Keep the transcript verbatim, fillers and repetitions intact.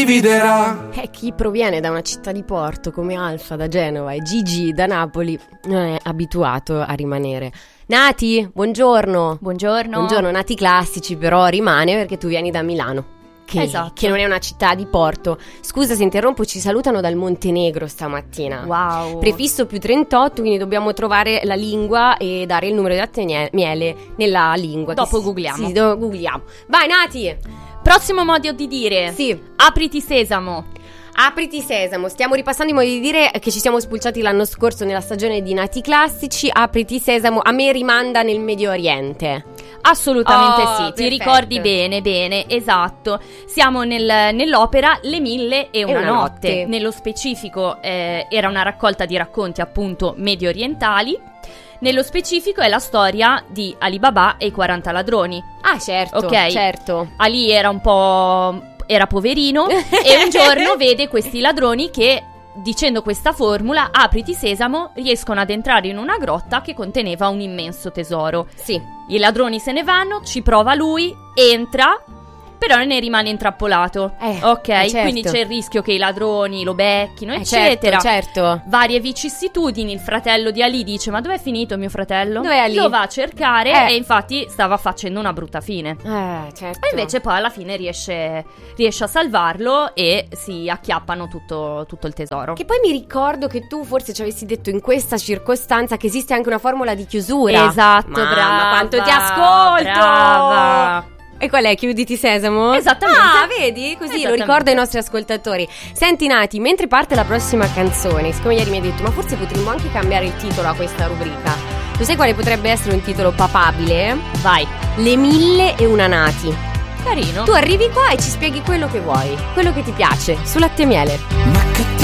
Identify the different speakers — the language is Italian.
Speaker 1: dividerà.
Speaker 2: E chi proviene da una città di porto come Alfa da Genova e Gigi da Napoli non è abituato a rimanere. Nati, buongiorno.
Speaker 3: Buongiorno.
Speaker 2: Buongiorno, Nati classici però rimane perché tu vieni da Milano. Che,
Speaker 3: esatto.
Speaker 2: che non è una città di porto. Scusa se interrompo, ci salutano dal Montenegro stamattina.
Speaker 3: Wow.
Speaker 2: Prefisso più trentotto, quindi dobbiamo trovare la lingua e dare il numero di latte e miele nella lingua.
Speaker 3: Dopo
Speaker 2: che
Speaker 3: googliamo.
Speaker 2: Sì, do- googliamo. Vai Nati.
Speaker 3: Prossimo modo di dire.
Speaker 2: Sì.
Speaker 3: Apriti sesamo.
Speaker 2: Apriti sesamo, stiamo ripassando i modi di dire che ci siamo spulciati l'anno scorso nella stagione di Nati Classici. Apriti sesamo a me rimanda nel Medio Oriente.
Speaker 3: Assolutamente
Speaker 2: Oh,
Speaker 3: sì,
Speaker 2: perfetto.
Speaker 3: ti ricordi bene, bene, esatto. Siamo nel- nell'opera Le mille e una,
Speaker 2: una
Speaker 3: notte.
Speaker 2: notte.
Speaker 3: Nello specifico eh, era una raccolta di racconti appunto medio orientali. Nello specifico è la storia di Ali Baba e i quaranta ladroni.
Speaker 2: Ah certo,
Speaker 3: Ok.
Speaker 2: certo.
Speaker 3: Ali era un po'... era poverino e un giorno vede questi ladroni che, dicendo questa formula, apriti sesamo, riescono ad entrare in una grotta che conteneva un immenso tesoro.
Speaker 2: Sì.
Speaker 3: I ladroni se ne vanno, ci prova lui, entra, però ne rimane intrappolato.
Speaker 2: Eh,
Speaker 3: ok,
Speaker 2: eh, certo.
Speaker 3: quindi c'è il rischio che i ladroni lo becchino,
Speaker 2: Eh,
Speaker 3: eccetera.
Speaker 2: certo, certo.
Speaker 3: Varie vicissitudini. Il fratello di Ali dice: ma dov'è finito mio fratello?
Speaker 2: Dov'è Ali?
Speaker 3: Lo va a cercare
Speaker 2: Eh.
Speaker 3: e infatti stava facendo una brutta fine.
Speaker 2: Eh, certo.
Speaker 3: E invece poi alla fine riesce, riesce a salvarlo e si acchiappano tutto, tutto il tesoro.
Speaker 2: Che poi mi ricordo che tu forse ci avessi detto in questa circostanza che esiste anche una formula di chiusura.
Speaker 3: Esatto,
Speaker 2: Mamma,
Speaker 3: brava.
Speaker 2: quanto ti ascolto!
Speaker 3: Brava.
Speaker 2: E qual è? Chiuditi sesamo?
Speaker 3: Esattamente.
Speaker 2: Ah, vedi? Così lo
Speaker 3: Esattamente.
Speaker 2: ricordo ai nostri ascoltatori. Senti Nati, mentre parte la prossima canzone, siccome ieri mi hai detto ma forse potremmo anche cambiare il titolo a questa rubrica. Tu sai quale potrebbe essere un titolo papabile?
Speaker 3: Vai.
Speaker 2: Le mille e una Nati.
Speaker 3: Carino.
Speaker 2: Tu arrivi qua e ci spieghi quello che vuoi, quello che ti piace, su latte e miele.
Speaker 1: Ma che